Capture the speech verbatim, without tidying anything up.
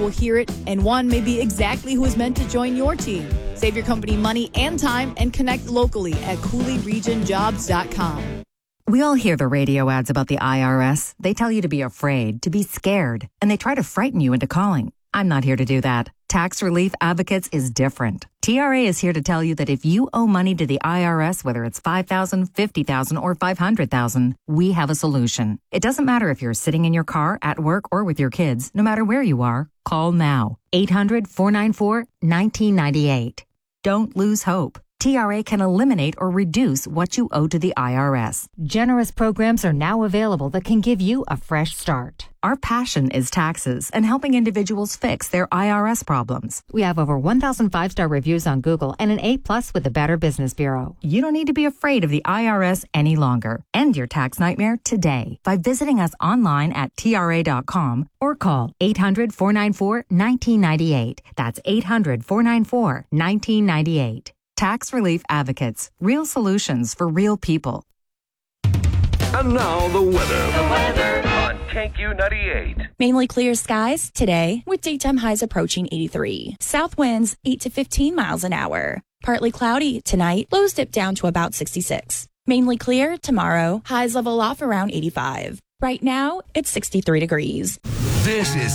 will hear it, and one may be exactly who is meant to join your team. Save your company money and time and connect locally at Cooley Region Jobs dot com. We all hear the radio ads about the I R S. They tell you to be afraid, to be scared, and they try to frighten you into calling. I'm not here to do that. Tax Relief Advocates is different. T R A is here to tell you that if you owe money to the I R S, whether it's five thousand dollars, fifty thousand dollars, or five hundred thousand dollars, we have a solution. It doesn't matter if you're sitting in your car, at work, or with your kids. No matter where you are, call now. eight hundred, four nine four, one nine nine eight. Don't lose hope. T R A can eliminate or reduce what you owe to the I R S. Generous programs are now available that can give you a fresh start. Our passion is taxes and helping individuals fix their I R S problems. We have over one thousand five-star reviews on Google and an A plus with the Better Business Bureau. You don't need to be afraid of the I R S any longer. End your tax nightmare today by visiting us online at T R A dot com or call eight hundred, four nine four, one nine nine eight. That's eight hundred, four nine four, one nine nine eight. Tax Relief Advocates. Real solutions for real people. And now the weather. The weather on K Q ninety-eight. Mainly clear skies today with daytime highs approaching eighty-three. South winds eight to fifteen miles an hour. Partly cloudy tonight. Lows dip down to about sixty-six. Mainly clear tomorrow. Highs level off around eighty-five. Right now, it's sixty-three degrees. This is